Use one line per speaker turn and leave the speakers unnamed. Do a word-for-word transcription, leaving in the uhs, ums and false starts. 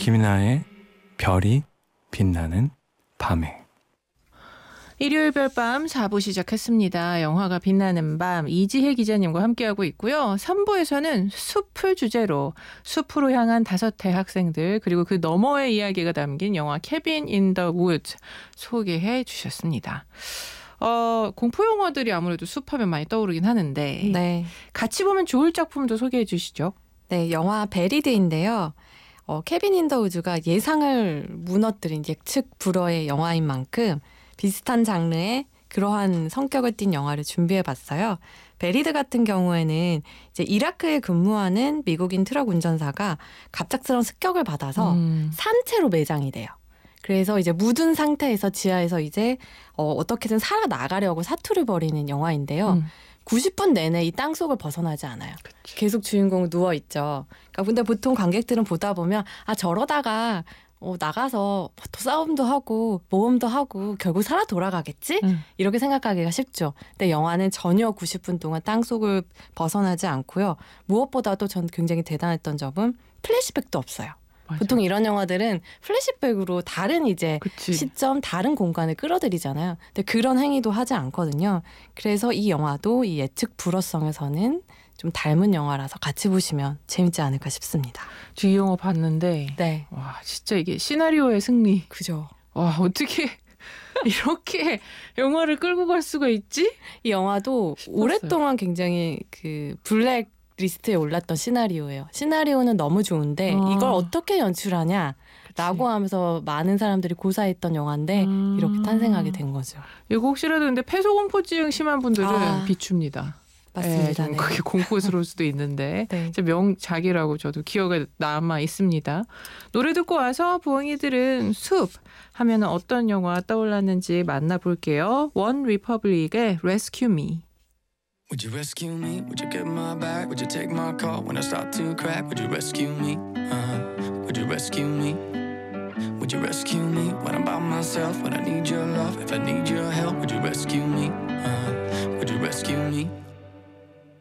김이나의 별이 빛나는 밤에.
일요일 별밤 사 부 시작했습니다. 영화가 빛나는 밤 이지혜 기자님과 함께하고 있고요. 삼 부에서는 숲을 주제로 숲으로 향한 다섯 대학생들 그리고 그 너머의 이야기가 담긴 영화 케빈 인 더 우드 소개해 주셨습니다. 어, 공포 영화들이 아무래도 숲하면 많이 떠오르긴 하는데
네.
같이 보면 좋을 작품도 소개해 주시죠.
네, 영화 베리드인데요. 어, 케빈 인 더 우드가 예상을 무너뜨린 예측 불허의 영화인 만큼 비슷한 장르의 그러한 성격을 띤 영화를 준비해봤어요. 베리드 같은 경우에는 이제 이라크에 근무하는 미국인 트럭 운전사가 갑작스러운 습격을 받아서
음.
산채로 매장이 돼요. 그래서 이제 묻은 상태에서 지하에서 이제 어, 어떻게든 살아나가려고 사투를 벌이는 영화인데요.
음.
구십 분 내내 이 땅속을 벗어나지 않아요.
그치.
계속 주인공은 누워있죠. 그러니까 근데 보통 관객들은 보다 보면 아 저러다가 어, 나가서 또 싸움도 하고 모험도 하고 결국 살아 돌아가겠지?
음.
이렇게 생각하기가 쉽죠. 근데 영화는 전혀 구십 분 동안 땅속을 벗어나지 않고요. 무엇보다도 전 굉장히 대단했던 점은 플래시백도 없어요.
맞아.
보통 이런 영화들은 플래시백으로 다른 이제
그치.
시점, 다른 공간을 끌어들이잖아요. 근데 그런 행위도 하지 않거든요. 그래서 이 영화도 이 예측 불허성에서는 좀 닮은 영화라서 같이 보시면 재밌지 않을까 싶습니다.
저 이 영화 봤는데
네.
와 진짜 이게 시나리오의 승리.
그죠.
와 어떻게 이렇게 영화를 끌고 갈 수가 있지?
이 영화도
싶었어요.
오랫동안 굉장히 그 블랙 리스트에 올랐던 시나리오예요. 시나리오는 너무 좋은데
어.
이걸 어떻게 연출하냐 라고 하면서 많은 사람들이 고사했던 영화인데
음.
이렇게 탄생하게 된 거죠.
이거 혹시라도 근데 폐소공포증 심한 분들은
아.
비춥니다.
맞습니다.
예, 좀
네.
그게 공포스러울 수도 있는데
네.
진짜 명작이라고 저도 기억에 남아 있습니다. 노래 듣고 와서 부엉이들은 숲 하면 어떤 영화 떠올랐는지 만나볼게요. 원 리퍼블릭의 Rescue Me.
Would you rescue me? Would you get my back? Would you take my call when I start to crack? Would you rescue me? Uh-huh. Would you rescue me? Would you rescue me when I'm by myself? When I need your love, if I need your help, would you rescue me? Uh-huh. Would you rescue me?